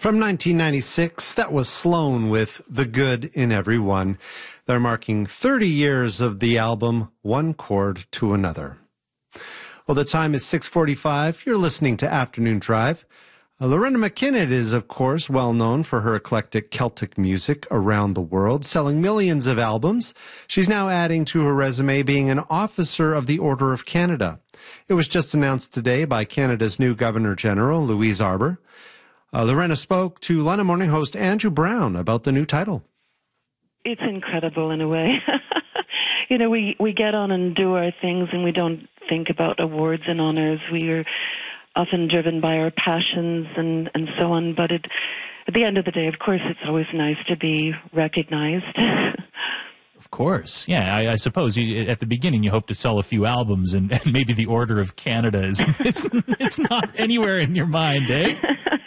From 1996, that was Sloan with The Good in Everyone. They're marking 30 years of the album One Chord to Another. Well, the time is 6:45. You're listening to Afternoon Drive. Lorena McKinnon is, of course, well known for her eclectic Celtic music around the world, selling millions of albums. She's now adding to her resume being an officer of the Order of Canada. It was just announced today by Canada's new Governor-General, Louise Arbour. Lorena spoke to London Morning host Andrew Brown about the new title. It's incredible in a way. You know, we get on and do our things and we don't think about awards and honors. We are often driven by our passions and so on. But at the end of the day, of course, it's always nice to be recognized. Of course. Yeah, I suppose at the beginning you hope to sell a few albums and maybe the Order of Canada is it's not anywhere in your mind, eh?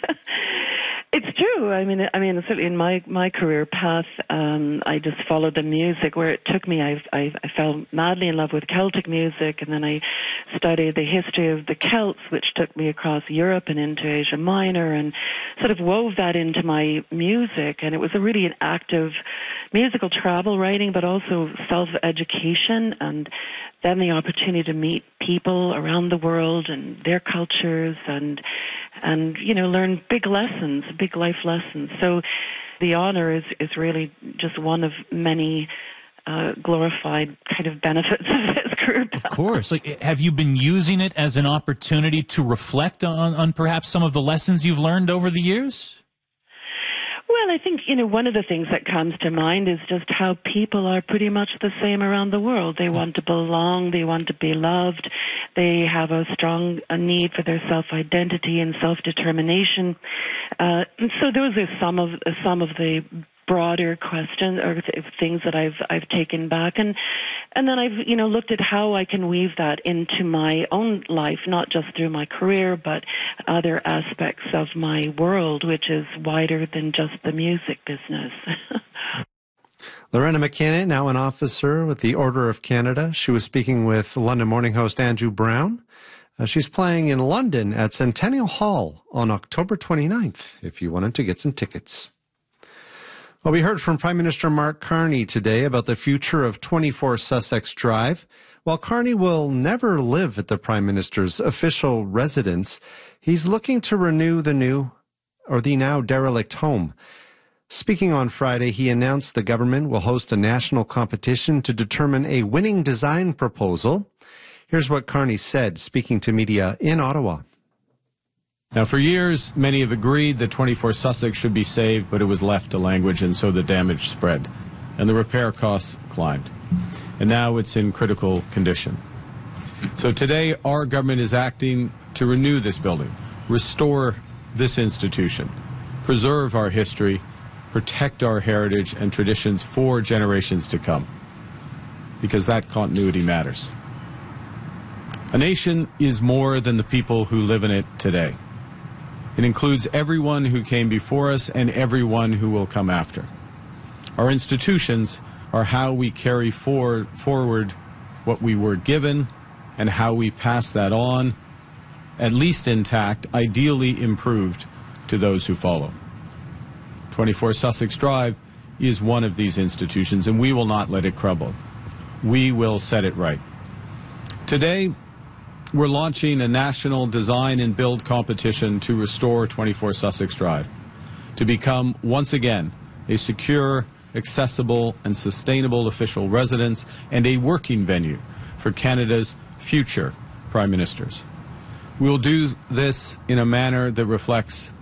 It's true. I mean, certainly in my career path, I just followed the music where it took me. I fell madly in love with Celtic music, and then I studied the history of the Celts, which took me across Europe and into Asia Minor, and sort of wove that into my music. And it was really an active musical travel writing, but also self-education, and then the opportunity to meet people around the world and their cultures and you know, learn big life lessons. So the honor is really just one of many glorified kind of benefits of this group. Of course. Like, have you been using it as an opportunity to reflect on perhaps some of the lessons you've learned over the years? Well, I think, you know, one of the things that comes to mind is just how people are pretty much the same around the world. They want to belong, they want to be loved, they have a strong need for their self-identity and self-determination. And so those are some of the broader questions or things that I've taken back, and then I've, you know, looked at how I can weave that into my own life, not just through my career, but other aspects of my world, which is wider than just the music business. Lorena McKinnon, now an officer with the Order of Canada. She was speaking with London Morning host Andrew Brown. She's playing in London at Centennial Hall on October 29th, if you wanted to get some tickets. Well, we heard from Prime Minister Mark Carney today about the future of 24 Sussex Drive. While Carney will never live at the Prime Minister's official residence, he's looking to renew the now derelict home. Speaking on Friday, he announced the government will host a national competition to determine a winning design proposal. Here's what Carney said, speaking to media in Ottawa. Now, for years, many have agreed that 24 Sussex should be saved, but it was left to language, and so the damage spread, and the repair costs climbed. And now it's in critical condition. So today, our government is acting to renew this building, restore this institution, preserve our history, protect our heritage and traditions for generations to come, because that continuity matters. A nation is more than the people who live in it today. It includes everyone who came before us and everyone who will come after. Our institutions are how we carry forward what we were given and how we pass that on, at least intact, ideally improved, to those who follow. 24 Sussex Drive is one of these institutions, and we will not let it crumble. We will set it right. Today, we're launching a national design and build competition to restore 24 Sussex Drive, to become, once again, a secure, accessible, and sustainable official residence and a working venue for Canada's future Prime Ministers. We will do this in a manner that reflects